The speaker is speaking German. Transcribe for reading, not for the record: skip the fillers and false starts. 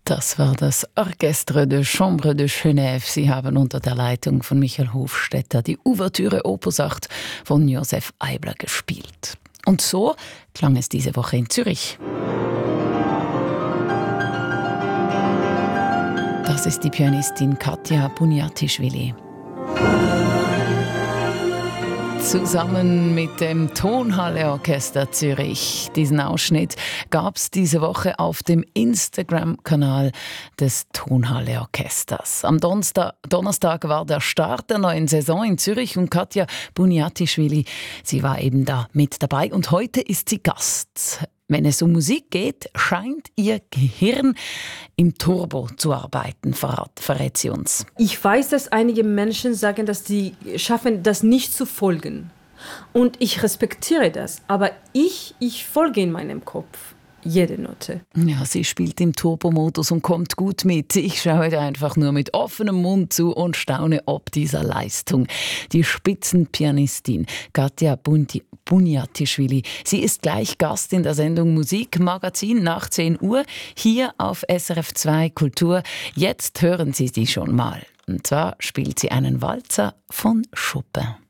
Das war das Orchestre de Chambre de Genève. Sie haben unter der Leitung von Michael Hofstetter die Ouvertüre Opus 8 von Josef Eibler gespielt. Und so klang es diese Woche in Zürich. Das ist die Pianistin Katja Buniatischvili. Zusammen mit dem Tonhalle-Orchester Zürich. Diesen Ausschnitt gab es diese Woche auf dem Instagram-Kanal des Tonhalle-Orchesters. Am Donnerstag war der Start der neuen Saison in Zürich und Katja Buniatischvili, sie war eben da mit dabei und heute ist sie Gast. Wenn es um Musik geht, scheint ihr Gehirn im Turbo zu arbeiten, verrät sie uns. Ich weiß, dass einige Menschen sagen, dass sie schaffen, das nicht zu folgen. Und ich respektiere das. Aber ich folge in meinem Kopf jede Note. Ja, sie spielt im Turbo-Modus und kommt gut mit. Ich schaue da einfach nur mit offenem Mund zu und staune ob dieser Leistung. Die Spitzenpianistin Katja Buniatischvili. Sie ist gleich Gast in der Sendung Musikmagazin nach 10 Uhr hier auf SRF 2 Kultur. Jetzt hören Sie sie schon mal. Und zwar spielt sie einen Walzer von Chopin.